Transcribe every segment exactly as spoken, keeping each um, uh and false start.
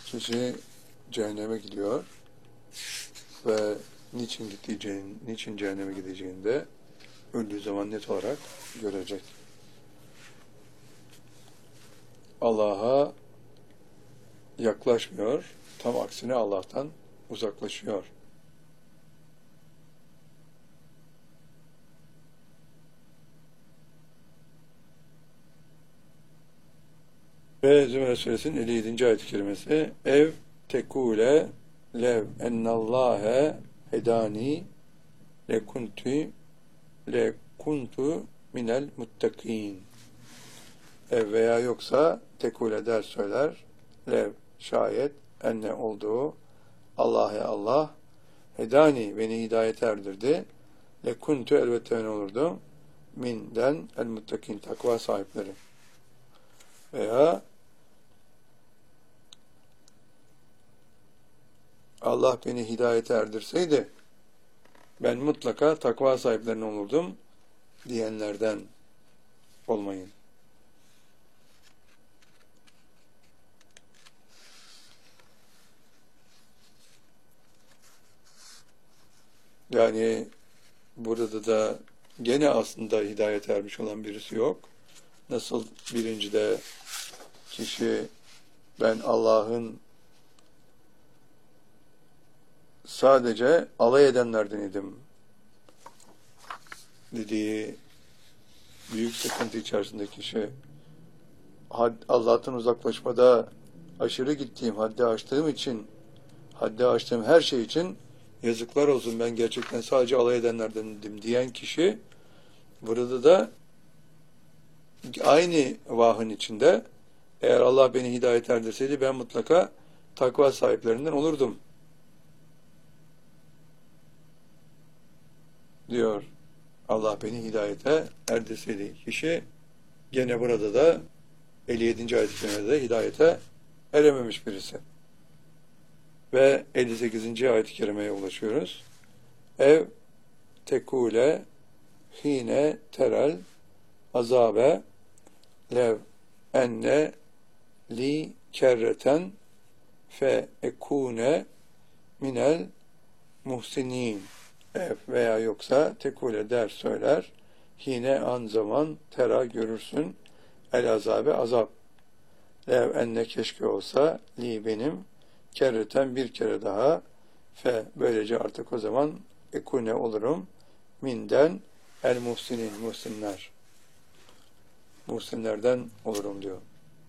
Kişi cehenneme gidiyor ve niçin gideceğini, niçin cehenneme gideceğini de öldüğü zaman net olarak görecek. Allah'a yaklaşmıyor, tam aksine Allah'tan uzaklaşıyor. Ve Zümer Suresinin elli yedinci ayet-i kerimesi ev tekule lev ennallâhe hedâni lekuntu lekuntu minel muttakîn. Ev veya yoksa tekule der söyler lev şayet enne olduğu Allah'e Allah hedani beni hidayete erdirdi lekuntu elbette ben olurdum minden el muttakin takva sahipleri. Veya Allah beni hidayete erdirseydi ben mutlaka takva sahiplerine olurdum diyenlerden olmayın. Yani burada da gene aslında hidayete ermiş olan birisi yok. Nasıl birincide kişi ben Allah'ın sadece alay edenlerden idim dediği büyük sıkıntı içerisinde kişi Allah'tan uzaklaşmada aşırı gittiğim, haddi aştığım için, haddi aştığım her şey için yazıklar olsun ben gerçekten sadece alay edenlerdendim diyen kişi burada da aynı vahın içinde eğer Allah beni hidayet erdirseydi ben mutlaka takva sahiplerinden olurdum diyor. Allah beni hidayete erdirseydi kişi gene burada da elli yedinci ayet-i kerimede hidayete erememiş birisi. Ve elli sekizinci ayet-i kerimeye ulaşıyoruz. Ev tekule hine terel azabe lev enne li kerreten fe ekune minel muhsinin. Ev veya yoksa tekule der söyler hine an zaman tera görürsün el azabe azap lev enne keşke olsa li benim kerreten bir kere daha fe böylece artık o zaman ekune olurum minden el muhsinin muhsinler muhsinlerden olurum diyor.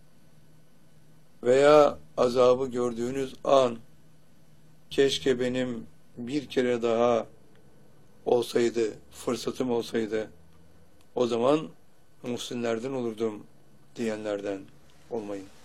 Veya azabı gördüğünüz an keşke benim bir kere daha olsaydı, fırsatım olsaydı o zaman muhsinlerden olurdum diyenlerden olmayın.